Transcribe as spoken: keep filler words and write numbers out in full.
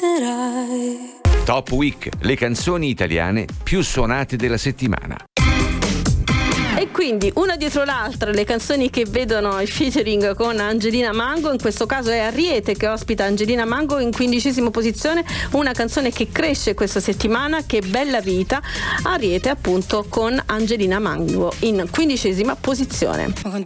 aspetterai. Top Week, le canzoni italiane più suonate della settimana. E quindi una dietro l'altra le canzoni che vedono il featuring con Angelina Mango. In questo caso è Ariete che ospita Angelina Mango in quindicesima posizione, una canzone che cresce questa settimana, Che bella vita. Ariete appunto con Angelina Mango in quindicesima posizione.